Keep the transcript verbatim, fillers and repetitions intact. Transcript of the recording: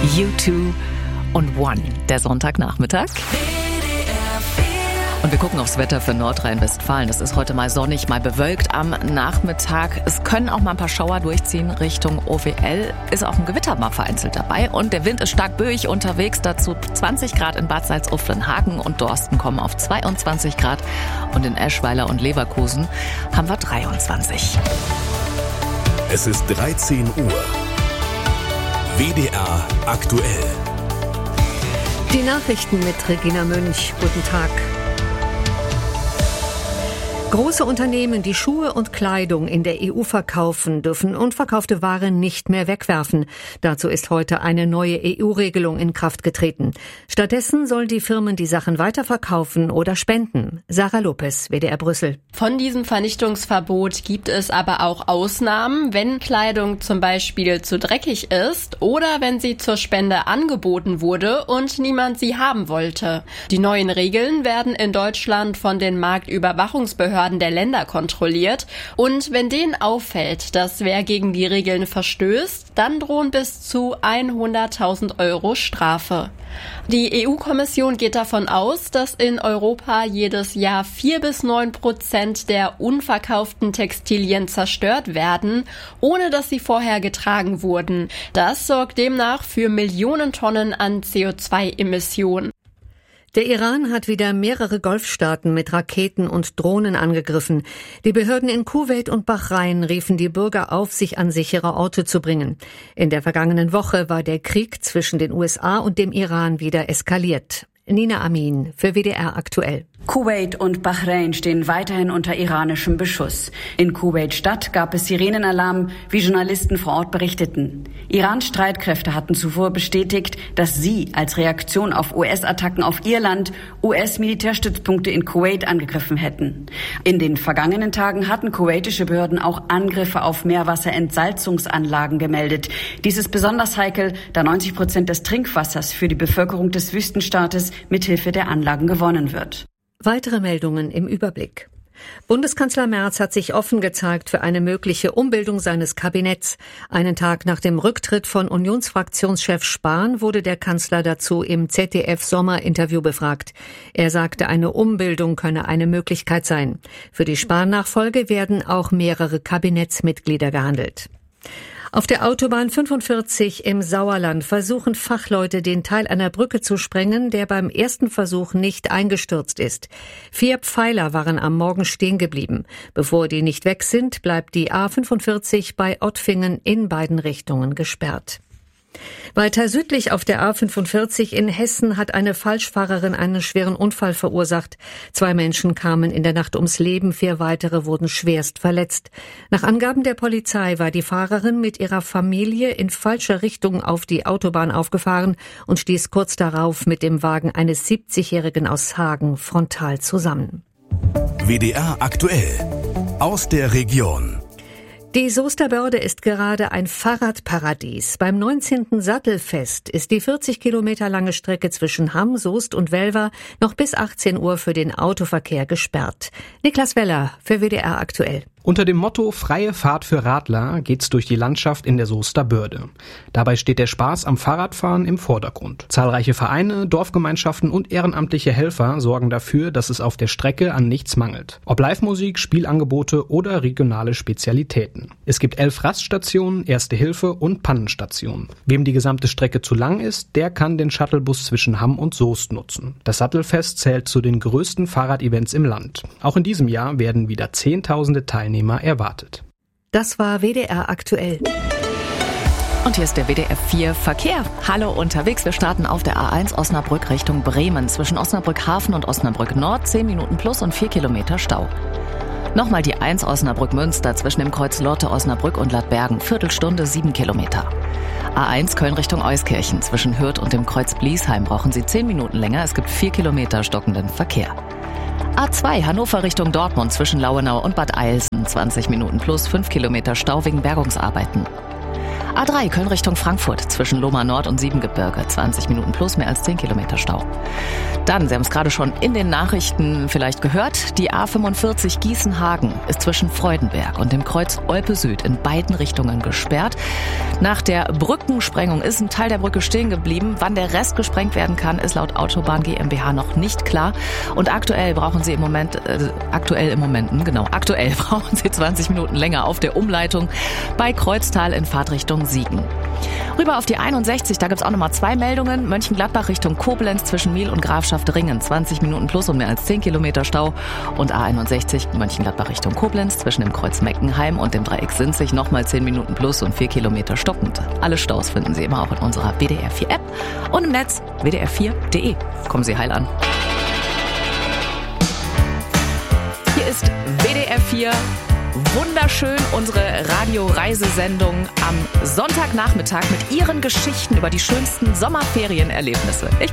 U zwei und One, der Sonntagnachmittag. Und wir gucken aufs Wetter für Nordrhein-Westfalen. Es ist heute mal sonnig, mal bewölkt am Nachmittag. Es können auch mal ein paar Schauer durchziehen Richtung O W L. Ist auch ein Gewitter mal vereinzelt dabei. Und der Wind ist stark böig unterwegs. Dazu zwanzig Grad in Bad Salzuflen, Hagen und Dorsten kommen auf zweiundzwanzig Grad. Und in Eschweiler und Leverkusen haben wir dreiundzwanzig. Es ist dreizehn Uhr. W D R aktuell. Die Nachrichten mit Regina Münch. Guten Tag. Große Unternehmen, die Schuhe und Kleidung in der E U verkaufen, dürfen unverkaufte Ware nicht mehr wegwerfen. Dazu ist heute eine neue E U-Regelung in Kraft getreten. Stattdessen sollen die Firmen die Sachen weiterverkaufen oder spenden. Sarah Lopez, W D R Brüssel. Von diesem Vernichtungsverbot gibt es aber auch Ausnahmen, wenn Kleidung zum Beispiel zu dreckig ist oder wenn sie zur Spende angeboten wurde und niemand sie haben wollte. Die neuen Regeln werden in Deutschland von den Marktüberwachungsbehörden der Länder kontrolliert. Und wenn denen auffällt, dass wer gegen die Regeln verstößt, dann drohen bis zu hunderttausend Euro Strafe. Die E U-Kommission geht davon aus, dass in Europa jedes Jahr vier bis neun Prozent der unverkauften Textilien zerstört werden, ohne dass sie vorher getragen wurden. Das sorgt demnach für Millionen Tonnen an C O zwei Emissionen. Der Iran hat wieder mehrere Golfstaaten mit Raketen und Drohnen angegriffen. Die Behörden in Kuwait und Bahrain riefen die Bürger auf, sich an sichere Orte zu bringen. In der vergangenen Woche war der Krieg zwischen den U S A und dem Iran wieder eskaliert. Nina Amin für W D R aktuell. Kuwait und Bahrain stehen weiterhin unter iranischem Beschuss. In Kuwait-Stadt gab es Sirenenalarm, wie Journalisten vor Ort berichteten. Irans Streitkräfte hatten zuvor bestätigt, dass sie als Reaktion auf U S-Attacken auf ihr Land U S-Militärstützpunkte in Kuwait angegriffen hätten. In den vergangenen Tagen hatten kuwaitische Behörden auch Angriffe auf Meerwasserentsalzungsanlagen gemeldet. Dies ist besonders heikel, da neunzig Prozent des Trinkwassers für die Bevölkerung des Wüstenstaates mithilfe der Anlagen gewonnen wird. Weitere Meldungen im Überblick. Bundeskanzler Merz hat sich offen gezeigt für eine mögliche Umbildung seines Kabinetts. Einen Tag nach dem Rücktritt von Unionsfraktionschef Spahn wurde der Kanzler dazu im Z D F-Sommerinterview befragt. Er sagte, eine Umbildung könne eine Möglichkeit sein. Für die Spahn-Nachfolge werden auch mehrere Kabinettsmitglieder gehandelt. Auf der Autobahn fünfundvierzig im Sauerland versuchen Fachleute, den Teil einer Brücke zu sprengen, der beim ersten Versuch nicht eingestürzt ist. Vier Pfeiler waren am Morgen stehen geblieben. Bevor die nicht weg sind, bleibt die A fünfundvierzig bei Ottfingen in beiden Richtungen gesperrt. Weiter südlich auf der A fünfundvierzig in Hessen hat eine Falschfahrerin einen schweren Unfall verursacht. Zwei Menschen kamen in der Nacht ums Leben, vier weitere wurden schwerst verletzt. Nach Angaben der Polizei war die Fahrerin mit ihrer Familie in falscher Richtung auf die Autobahn aufgefahren und stieß kurz darauf mit dem Wagen eines siebzigjährigen aus Hagen frontal zusammen. W D R aktuell aus der Region. Die Soester Börde ist gerade ein Fahrradparadies. Beim neunzehnten Sattelfest ist die vierzig Kilometer lange Strecke zwischen Hamm, Soest und Welver noch bis achtzehn Uhr für den Autoverkehr gesperrt. Niklas Weller für W D R aktuell. Unter dem Motto Freie Fahrt für Radler geht's durch die Landschaft in der Soester Börde. Dabei steht der Spaß am Fahrradfahren im Vordergrund. Zahlreiche Vereine, Dorfgemeinschaften und ehrenamtliche Helfer sorgen dafür, dass es auf der Strecke an nichts mangelt. Ob Live-Musik, Spielangebote oder regionale Spezialitäten. Es gibt elf Raststationen, Erste Hilfe und Pannenstationen. Wem die gesamte Strecke zu lang ist, der kann den Shuttlebus zwischen Hamm und Soest nutzen. Das Sattelfest zählt zu den größten Fahrradevents im Land. Auch in diesem Jahr werden wieder Zehntausende Teilnehmer erwartet. Das war W D R aktuell. Und hier ist der W D R vier Verkehr. Hallo unterwegs. Wir starten auf der A eins Osnabrück Richtung Bremen. Zwischen Osnabrück Hafen und Osnabrück Nord zehn Minuten plus und vier Kilometer Stau. Nochmal die eins Osnabrück Münster zwischen dem Kreuz Lotte Osnabrück und Ladbergen. Viertelstunde sieben Kilometer. A eins Köln Richtung Euskirchen. Zwischen Hürth und dem Kreuz Bliesheim brauchen Sie zehn Minuten länger. Es gibt vier Kilometer stockenden Verkehr. A zwei Hannover Richtung Dortmund zwischen Lauenau und Bad Eilsen. zwanzig Minuten plus fünf Kilometer Stau wegen Bergungsarbeiten. A drei Köln Richtung Frankfurt zwischen Lohmar Nord und Siebengebirge. zwanzig Minuten plus, mehr als zehn Kilometer Stau. Dann, Sie haben es gerade schon in den Nachrichten vielleicht gehört, die A fünfundvierzig Gießen-Hagen ist zwischen Freudenberg und dem Kreuz Olpe Süd in beiden Richtungen gesperrt. Nach der Brückensprengung ist ein Teil der Brücke stehen geblieben. Wann der Rest gesprengt werden kann, ist laut Autobahn GmbH noch nicht klar. Und aktuell brauchen Sie im Moment, äh, aktuell im Moment, genau, aktuell brauchen Sie zwanzig Minuten länger auf der Umleitung bei Kreuztal in Fahrtrichtung Siegen. Rüber auf die einundsechzig, da gibt's auch nochmal zwei Meldungen. Mönchengladbach Richtung Koblenz zwischen Miel und Grafschaft Ringen. zwanzig Minuten plus und mehr als zehn Kilometer Stau. Und A einundsechzig Mönchengladbach Richtung Koblenz zwischen dem Kreuz Meckenheim und dem Dreieck Sinzig nochmal zehn Minuten plus und vier Kilometer stockend. Alle Staus finden Sie immer auch in unserer W D R vier App und im Netz w d r vier punkt d e. Kommen Sie heil an. Hier ist W D R vier. Wunderschön, unsere Radioreisesendung am Sonntagnachmittag mit Ihren Geschichten über die schönsten Sommerferienerlebnisse. Ich